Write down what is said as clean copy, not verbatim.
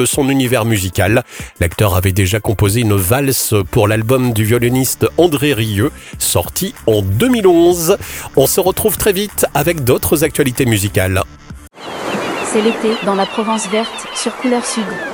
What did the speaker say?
son univers musical. L'acteur avait déjà composé une valse pour l'album du violoniste André Rieu, sorti en 2011. On se retrouve très vite avec d'autres actualités musicales. C'est l'été dans la Provence verte sur Couleur Sud.